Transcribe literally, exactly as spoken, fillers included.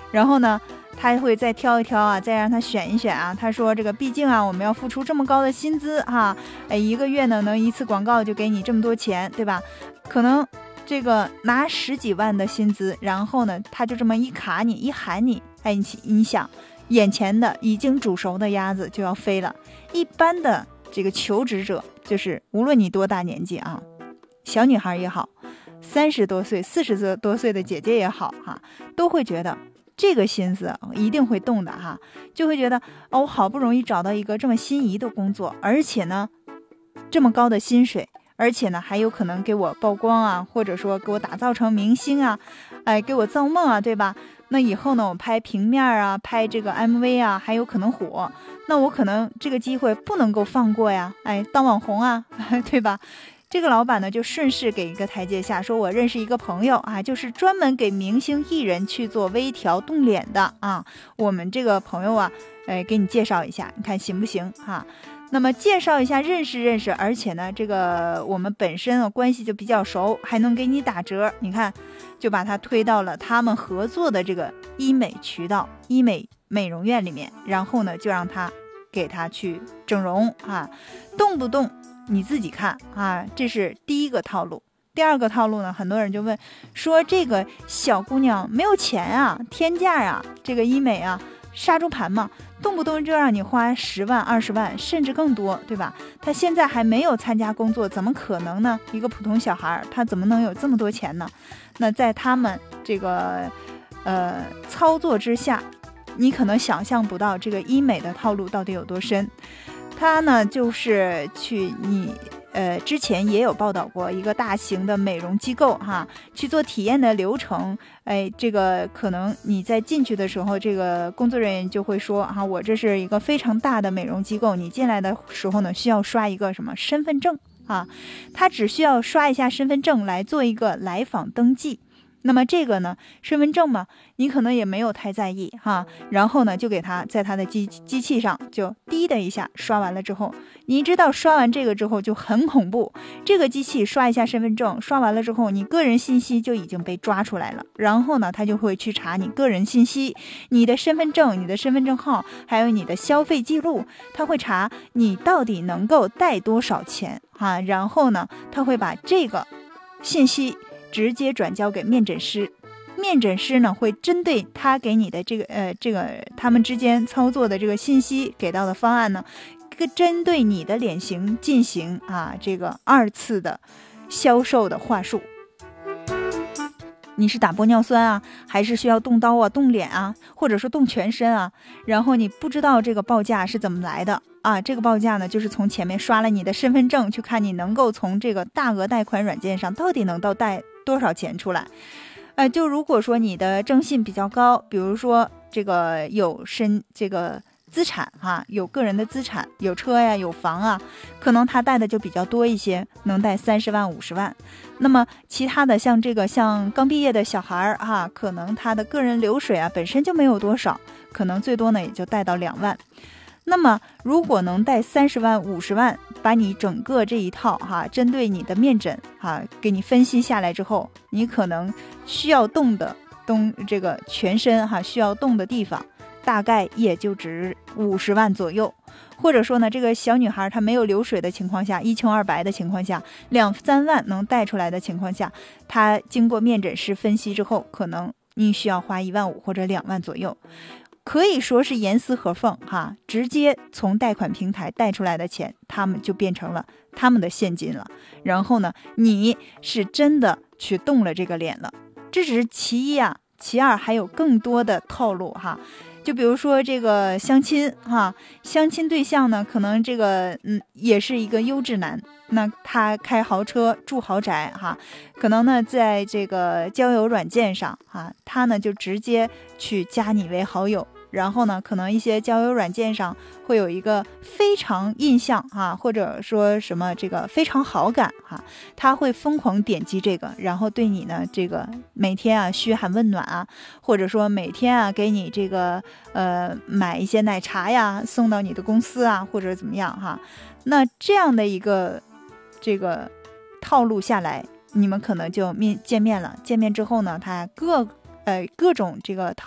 然后呢他会再挑一挑啊，再让他选一选啊。他说这个毕竟啊我们要付出这么高的薪资哈，哎，一个月呢能一次广告就给你这么多钱，对吧？可能这个拿十几万的薪资，然后呢他就这么一卡你一喊你，哎，你你想眼前的已经煮熟的鸭子就要飞了。一般的这个求职者，就是无论你多大年纪啊，小女孩也好，三十多岁四十多岁的姐姐也好哈，都会觉得这个心思一定会动的哈，就会觉得哦，我好不容易找到一个这么心仪的工作，而且呢这么高的薪水，而且呢还有可能给我曝光啊，或者说给我打造成明星啊，哎，给我造梦啊，对吧？那以后呢我拍平面啊，拍这个 M V 啊，还有可能火，那我可能这个机会不能够放过呀，哎，当网红啊，对吧？这个老板呢就顺势给一个台阶下，说我认识一个朋友啊，就是专门给明星艺人去做微调动脸的啊，我们这个朋友啊，哎，给你介绍一下，你看行不行啊？那么介绍一下，认识认识，而且呢这个我们本身啊关系就比较熟，还能给你打折，你看就把他推到了他们合作的这个医美渠道医美美容院里面，然后呢就让他给他去整容啊，动不动你自己看啊，这是第一个套路。第二个套路呢，很多人就问说，这个小姑娘没有钱啊，天价啊，这个医美啊杀猪盘嘛，动不动就让你花十万二十万甚至更多，对吧？她现在还没有参加工作，怎么可能呢？一个普通小孩她怎么能有这么多钱呢？那在他们这个呃操作之下，你可能想象不到这个医美的套路到底有多深。他呢就是去你呃之前也有报道过一个大型的美容机构哈，去做体验的流程。哎，这个可能你在进去的时候，这个工作人员就会说哈，我这是一个非常大的美容机构，你进来的时候呢需要刷一个什么身份证啊，他只需要刷一下身份证来做一个来访登记。那么这个呢，身份证嘛，你可能也没有太在意哈，然后呢，就给他在他的机机器上就滴的一下刷完了之后，你知道刷完这个之后就很恐怖，这个机器刷一下身份证，刷完了之后，你个人信息就已经被抓出来了，然后呢，他就会去查你个人信息，你的身份证、你的身份证号，还有你的消费记录，他会查你到底能够带多少钱哈，然后呢，他会把这个信息直接转交给面诊师，面诊师呢会针对他给你的这个呃这个他们之间操作的这个信息给到的方案呢，针对你的脸型进行啊这个二次的销售的话术。你是打玻尿酸啊，还是需要动刀啊、动脸啊，或者说动全身啊？然后你不知道这个报价是怎么来的啊？这个报价呢，就是从前面刷了你的身份证，去看你能够从这个大额贷款软件上到底能到贷多少钱出来。呃，就如果说你的征信比较高，比如说这个有身这个资产哈，有个人的资产，有车呀，有房啊，可能他贷的就比较多一些，能贷三十万、五十万。那么其他的像这个像刚毕业的小孩哈，可能他的个人流水啊本身就没有多少，可能最多呢也就贷到两万。那么如果能贷三十万、五十万，把你整个这一套哈，针对你的面诊哈，给你分析下来之后，你可能需要动的动这个全身哈，需要动的地方大概也就值五十万左右。或者说呢，这个小女孩她没有流水的情况下，一穷二白的情况下，两三万能贷出来的情况下，她经过面诊师分析之后，可能你需要花一万五或者两万左右。可以说是严丝合缝哈，直接从贷款平台贷出来的钱，他们就变成了他们的现金了。然后呢，你是真的去动了这个脸了，这只是其一啊，其二还有更多的套路哈。就比如说这个相亲哈，相亲对象呢，可能这个嗯也是一个优质男，那他开豪车住豪宅哈，可能呢在这个交友软件上哈，他呢就直接去加你为好友，然后呢可能一些交友软件上会有一个非常印象哈，或者说什么这个非常好感哈，他会疯狂点击这个，然后对你呢这个每天啊嘘寒问暖啊，或者说每天啊给你这个呃买一些奶茶呀送到你的公司啊，或者怎么样哈。那这样的一个这个套路下来，你们可能就面见面了，见面之后呢，他各呃各种这个讨